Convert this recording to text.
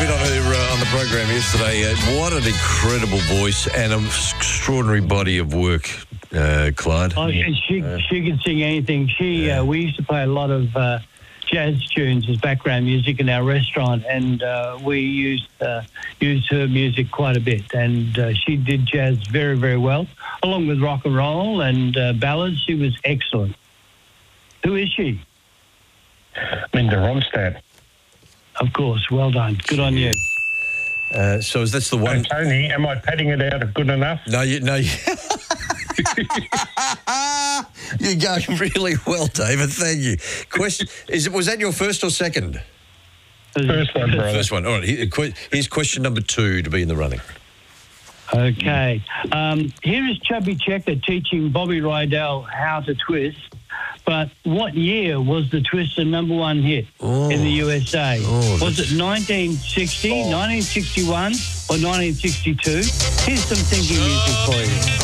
been on her on the program yesterday. What an incredible voice and an extraordinary body of work, Clyde. Oh, she can sing anything. We used to play a lot of jazz tunes as background music in our restaurant, and we used her music quite a bit. And she did jazz very, very well, along with rock and roll and ballads. She was excellent. Who is she? Linda Ronstadt. Of course. Well done. Good on you. So that's the one. Tony, am I padding it out good enough? No. You're going really well, David. Thank you. Question: was that your first or second? First one, brother. First one. All right. Here's question number 2 to be in the running. Okay. Here is Chubby Checker teaching Bobby Rydell how to twist. But what year was the twist the number 1 hit in the USA? Was it 1960, 1961, or 1962? Here's some thinking music for you.